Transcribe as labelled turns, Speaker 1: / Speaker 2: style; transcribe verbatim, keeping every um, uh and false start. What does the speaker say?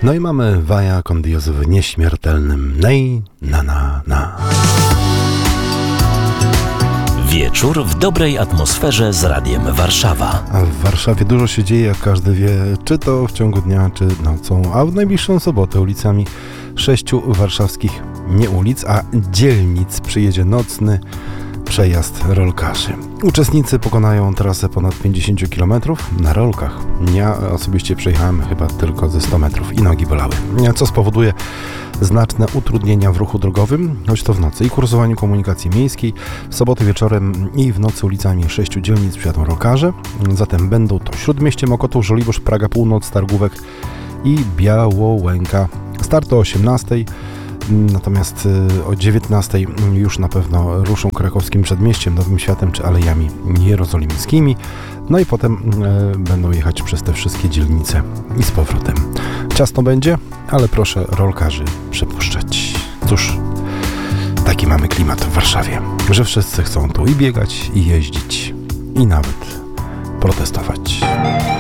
Speaker 1: No i mamy Via con Dios w nieśmiertelnym Nej, na, na, na.
Speaker 2: Wieczór w dobrej atmosferze z Radiem Warszawa.
Speaker 1: A w Warszawie dużo się dzieje, jak każdy wie, czy to w ciągu dnia, czy nocą, a w najbliższą sobotę ulicami sześciu warszawskich, nie ulic, a dzielnic przyjedzie nocny przejazd rolkarzy. Uczestnicy pokonają trasę ponad pięćdziesiąt kilometrów na rolkach. Ja osobiście przejechałem chyba tylko ze sto metrów i nogi bolały, co spowoduje znaczne utrudnienia w ruchu drogowym, choć to w nocy i kursowaniu komunikacji miejskiej. W sobotę wieczorem i w nocy ulicami sześciu dzielnic przyjadą rolkarze. Zatem będą to Śródmieście, Mokotów, Żoliborz, Praga Północ, Targówek i Białołęka. Start o osiemnastej. Natomiast o dziewiętnastej już na pewno ruszą krakowskim Przedmieściem, Nowym Światem czy Alejami Jerozolimskimi. No i potem e, będą jechać przez te wszystkie dzielnice i z powrotem. Ciasno będzie, ale proszę rolkarzy przepuszczać. Cóż, taki mamy klimat w Warszawie, że wszyscy chcą tu i biegać, i jeździć, i nawet protestować.